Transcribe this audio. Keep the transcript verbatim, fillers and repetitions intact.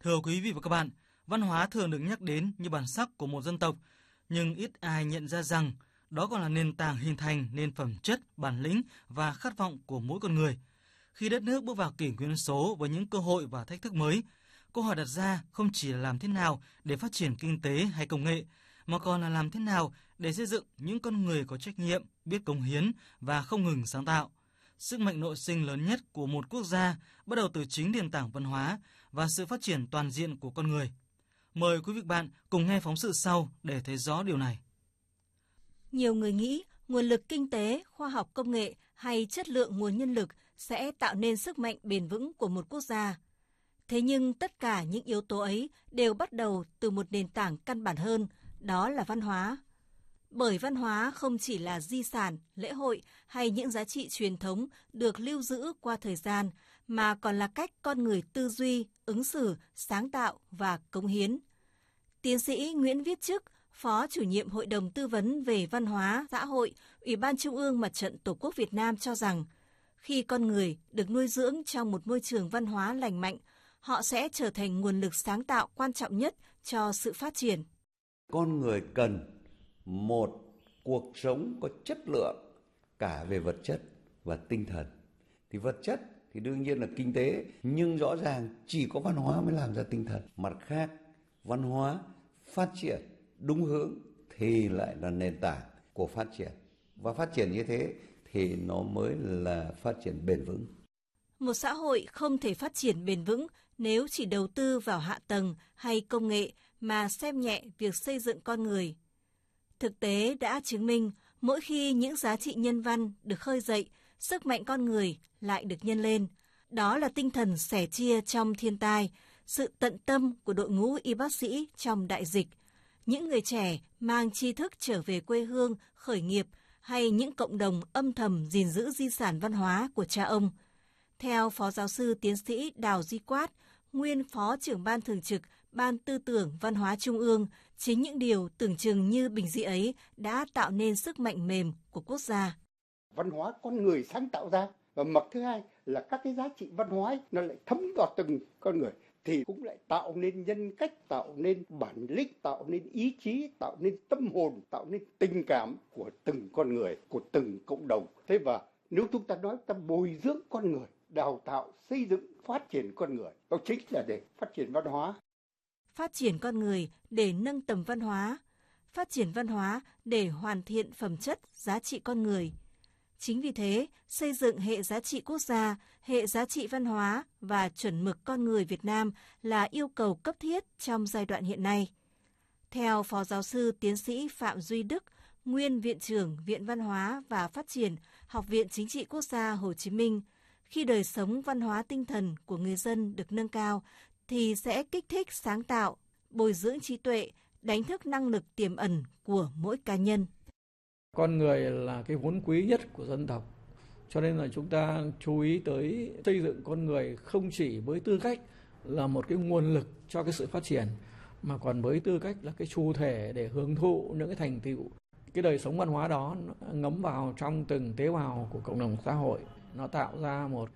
Thưa quý vị và các bạn, văn hóa thường được nhắc đến như bản sắc của một dân tộc, nhưng ít ai nhận ra rằng đó còn là nền tảng hình thành nên phẩm chất, bản lĩnh và khát vọng của mỗi con người. Khi đất nước bước vào kỷ nguyên số với những cơ hội và thách thức mới, câu hỏi đặt ra không chỉ là làm thế nào để phát triển kinh tế hay công nghệ, mà còn là làm thế nào để xây dựng những con người có trách nhiệm, biết cống hiến và không ngừng sáng tạo. Sức mạnh nội sinh lớn nhất của một quốc gia bắt đầu từ chính nền tảng văn hóa và sự phát triển toàn diện của con người. Mời quý vị bạn cùng nghe phóng sự sau để thấy rõ điều này. Nhiều người nghĩ nguồn lực kinh tế, khoa học công nghệ hay chất lượng nguồn nhân lực sẽ tạo nên sức mạnh bền vững của một quốc gia. Thế nhưng tất cả những yếu tố ấy đều bắt đầu từ một nền tảng căn bản hơn, đó là văn hóa. Bởi văn hóa không chỉ là di sản, lễ hội hay những giá trị truyền thống được lưu giữ qua thời gian, mà còn là cách con người tư duy, ứng xử, sáng tạo và cống hiến. Tiến sĩ Nguyễn Viết Chức, Phó chủ nhiệm Hội đồng Tư vấn về Văn hóa, Xã hội, Ủy ban Trung ương Mặt trận Tổ quốc Việt Nam cho rằng, khi con người được nuôi dưỡng trong một môi trường văn hóa lành mạnh, họ sẽ trở thành nguồn lực sáng tạo quan trọng nhất cho sự phát triển. Con người cần một cuộc sống có chất lượng cả về vật chất và tinh thần. Thì vật chất thì đương nhiên là kinh tế, nhưng rõ ràng chỉ có văn hóa mới làm ra tinh thần. Mặt khác, văn hóa phát triển đúng hướng thì lại là nền tảng của phát triển. Và phát triển như thế thì nó mới là phát triển bền vững. Một xã hội không thể phát triển bền vững nếu chỉ đầu tư vào hạ tầng hay công nghệ mà xem nhẹ việc xây dựng con người. Thực tế đã chứng minh mỗi khi những giá trị nhân văn được khơi dậy, sức mạnh con người lại được nhân lên. Đó là tinh thần sẻ chia trong thiên tai, sự tận tâm của đội ngũ y bác sĩ trong đại dịch, những người trẻ mang tri thức trở về quê hương, khởi nghiệp hay những cộng đồng âm thầm gìn giữ di sản văn hóa của cha ông. Theo Phó Giáo sư Tiến sĩ Đào Duy Quát, nguyên Phó trưởng Ban Thường trực Ban Tư tưởng Văn hóa Trung ương, chính những điều tưởng chừng như bình dị ấy đã tạo nên sức mạnh mềm của quốc gia. Văn hóa con người sáng tạo ra, và mặt thứ hai là các cái giá trị văn hóa ấy, nó lại thấm vào từng con người, thì cũng lại tạo nên nhân cách, tạo nên bản lĩnh, tạo nên ý chí, tạo nên tâm hồn, tạo nên tình cảm của từng con người, của từng cộng đồng. Thế và nếu chúng ta nói ta bồi dưỡng con người, đào tạo, xây dựng, phát triển con người, đó chính là để phát triển văn hóa. Phát triển con người để nâng tầm văn hóa, phát triển văn hóa để hoàn thiện phẩm chất, giá trị con người. Chính vì thế, xây dựng hệ giá trị quốc gia, hệ giá trị văn hóa và chuẩn mực con người Việt Nam là yêu cầu cấp thiết trong giai đoạn hiện nay. Theo Phó Giáo sư Tiến sĩ Phạm Duy Đức, nguyên Viện trưởng Viện Văn hóa và Phát triển, Học viện Chính trị Quốc gia Hồ Chí Minh, khi đời sống văn hóa tinh thần của người dân được nâng cao, thì sẽ kích thích sáng tạo, bồi dưỡng trí tuệ, đánh thức năng lực tiềm ẩn của mỗi cá nhân. Con người là cái vốn quý nhất của dân tộc, cho nên là chúng ta chú ý tới xây dựng con người không chỉ với tư cách là một cái nguồn lực cho cái sự phát triển, mà còn với tư cách là cái chủ thể để hưởng thụ những cái thành tựu. Cái đời sống văn hóa đó nó ngấm vào trong từng tế bào của cộng đồng xã hội, nó tạo ra một